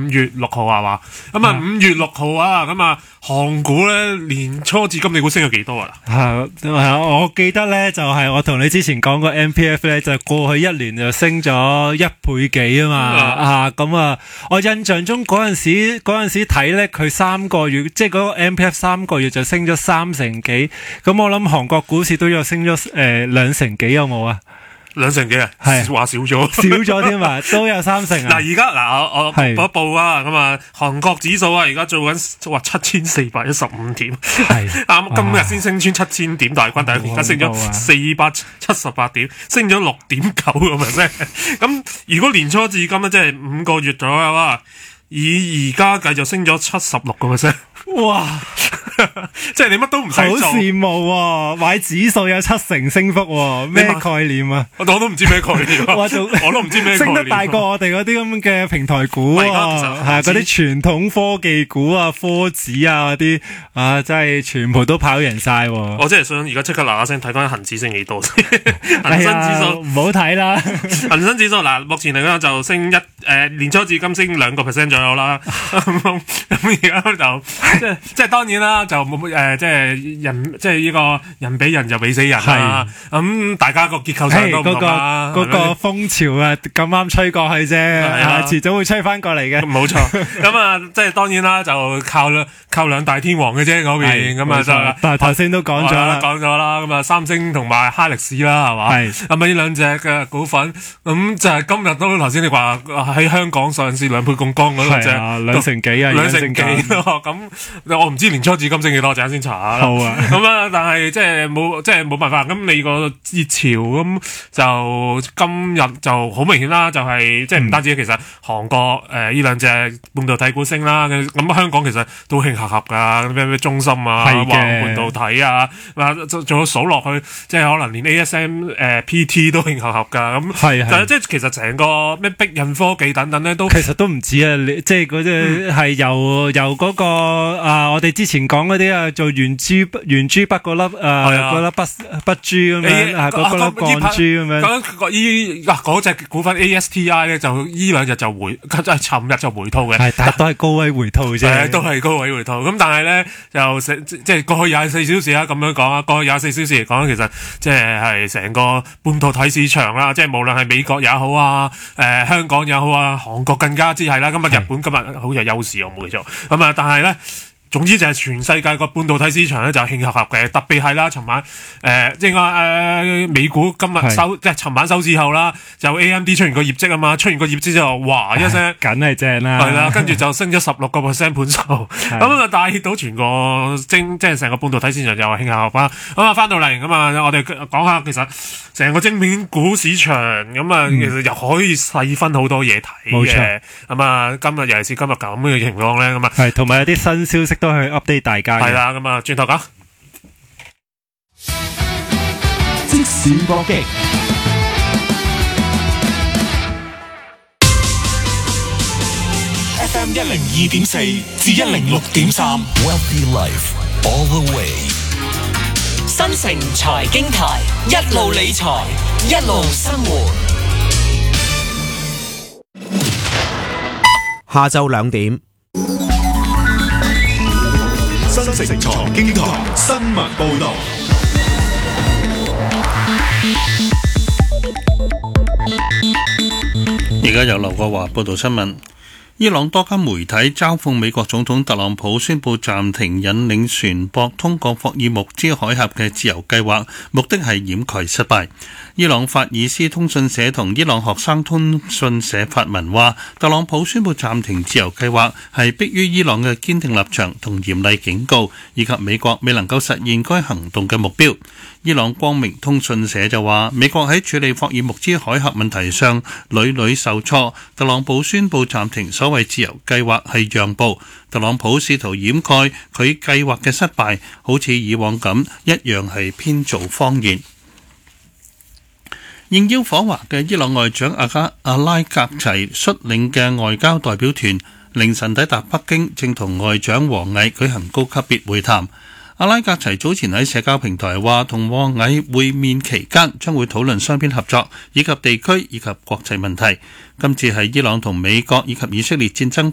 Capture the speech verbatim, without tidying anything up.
五月六號係嘛？咁啊五月六號啊，咁啊韓股咧年初至今你估升咗幾多啊？ 係係，我記得咧就係、是、我同你之前講過 M P F 咧，就過去一年就升咗一倍幾啊嘛啊咁啊！我印象中嗰陣時嗰陣時睇咧，佢三個月即係嗰個 M P F 三個月就升咗三成幾，咁我諗韓國股市都有升咗誒兩成幾有冇啊？ 兩成幾啊？係話少咗， 少咗添啊，都有三成啊！ 嗱，而家嗱我我報一報啊，咁啊，韓國指數啊，而家做緊話七千四百一十五點，係啱今日先升穿七千點大關，但係而家升咗四百七十八點，升咗六點九個 percent。咁如果年初至今咧，即係五個月左右啊，以而家計就升咗七十六個 percent。哇！即係你乜都唔使做， 好羨慕喎！買指數有七成升幅喎，咩概念啊？ 我我都唔知咩概念，我都唔知咩概念。 升得大過我哋嗰啲咁嘅平台股啊，係嗰啲傳統科技股啊、科指啊嗰啲啊，真係全部都跑贏晒。 我真係想而家即刻嗱嗱聲睇翻恒指升幾多？恒生指數唔好睇啦。 恒生指數嗱，目前嚟講就升一誒年初至今升兩個 percent 左右啦。咁而家就即係即係當然啦，就冇誒、呃、即係人即係呢個人比人就比死人啦。咁、嗯、大家個結構上都唔同啦。 嗰、那個嗰個風潮啊，咁啱吹過去啫，啊，遲早會吹翻過嚟嘅。 冇錯。咁啊，即係當然啦，就靠靠兩大天王嘅啫嗰邊。咁啊就， 但係頭先都講咗啦， 講咗啦。咁啊，三星同埋哈力士啦，係嘛？係。咁啊，呢兩隻嘅股份，咁就係今日都頭先你話喺香港上市兩倍槓桿嗰兩隻， 兩成幾啊， 兩成幾咁。我唔知年初至今升幾多，陣間先查下。好啊，咁啊，但係即係冇，即係冇辦法。咁你個熱潮咁就今日就好明顯啦，就係、是、即係唔單止其實韓國誒呢兩隻半導體股升啦，咁香港其實都興合合噶，咩咩中芯啊、華虹半導體啊，嗱仲有數落去，即係可能連 A S M 誒、呃、P T 都興合合噶。咁係係，即係其實成個咩逼印科技等等咧，都其實都唔止啊！你即係嗰隻係由由嗰、那個。啊！我哋之前講嗰啲啊，做圓珠圓珠筆嗰粒啊，嗰粒筆筆珠咁樣啊，嗰粒鋼珠咁樣。咁嗰依嗱嗰隻股份 A S T I 咧，就依兩日就回，即係尋日就回吐嘅。係，但係都係高位回吐啫。係，都係高位回吐。咁但係咧，就即係過去廿四小時啊，咁樣講啊，過去廿四小時嚟講，其實即係係成個半導體市場啦，即係無論係美國也好啊，誒香港也好啊，韓國更加之係啦。今日日本今日好似係休市，我冇記錯。咁啊，但係咧。總之就係全世界個半導體市場咧就興合合嘅，特別係啦，尋晚誒即係誒美股今日收即係尋晚收市後啦，就 A M D 出完個業績啊嘛，出完個業績之後，哇一聲，梗係正啦，係啦，跟住就升咗十六個 percent 盤數，咁啊帶到全個精即係成個半導體市場就興合合啦。咁啊翻到嚟咁啊，我哋講下其實成個晶片股市場咁啊，其實又可以細分好多嘢睇嘅。咁啊，今日尤其是今日咁嘅情況咧，咁啊係同埋有啲新消息。都去 update 大家嘅。係啦，咁啊，轉頭講即時搏擊 F M 一零二點四至一零六點三 Wealthy Life All the Way 新城財經台一路理財一路生活。 下晝兩點新城財經台新聞報道。 而家由劉國華報道新聞。伊朗多間媒體嘲諷美國總統特朗普宣布暫停引領船舶通過霍爾木茲海峽嘅自由計劃，目的係掩蓋失敗。伊朗法爾斯通訊社同伊朗學生通訊社發文話，特朗普宣布暫停自由計劃係迫於伊朗嘅堅定立場同嚴厲警告，以及美國未能夠實現該行動嘅目標。伊朗光明通訊社就話，美國喺處理霍爾木茲海峽問題上屢屢受挫，特朗普宣布暫停所謂自由計劃係讓步。特朗普試圖掩蓋佢計劃嘅失敗，好似以往咁一樣係編造謊言。應邀訪華嘅伊朗外長阿加阿拉格齊率領嘅外交代表團凌晨抵達北京，正同外長王毅舉行高級別會談。阿拉格齊早前喺社交平台話，同王毅會面期間將會討論雙邊合作以及地區以及國際問題。今次係伊朗同美國以及以色列戰爭